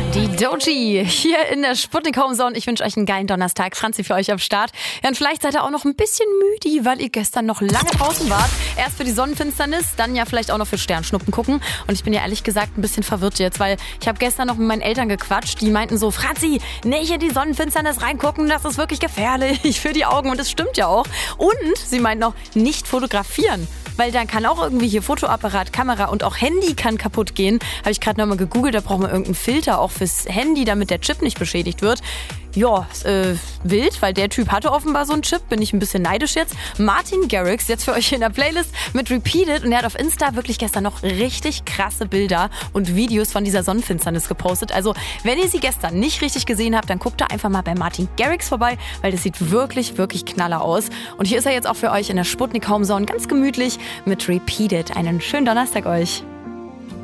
Die Doji hier in der Sputnik Homezone. Ich wünsche euch einen geilen Donnerstag. Franzi für euch am Start. Ja, und vielleicht seid ihr auch noch ein bisschen müde, weil ihr gestern noch lange draußen wart. Erst für die Sonnenfinsternis, dann ja vielleicht auch noch für Sternschnuppen gucken. Und ich bin ja ehrlich gesagt ein bisschen verwirrt jetzt, weil ich habe gestern noch mit meinen Eltern gequatscht. Die meinten so, Franzi, nicht in die Sonnenfinsternis reingucken, das ist wirklich gefährlich für die Augen. Und das stimmt ja auch. Und sie meinten auch, nicht fotografieren. Weil dann kann auch irgendwie hier Fotoapparat, Kamera und auch Handy kann kaputt gehen. Habe ich gerade nochmal gegoogelt, da braucht man irgendeinen Filter auch fürs Handy, damit der Chip nicht beschädigt wird. Ja, wild, weil der Typ hatte offenbar so einen Chip, bin ich ein bisschen neidisch jetzt. Martin Garrix, jetzt für euch in der Playlist mit Repeated, und er hat auf Insta wirklich gestern noch richtig krasse Bilder und Videos von dieser Sonnenfinsternis gepostet. Also, wenn ihr sie gestern nicht richtig gesehen habt, dann guckt da einfach mal bei Martin Garrix vorbei, weil das sieht wirklich, wirklich knaller aus. Und hier ist er jetzt auch für euch in der Sputnik Homezone ganz gemütlich mit Repeated. Einen schönen Donnerstag euch.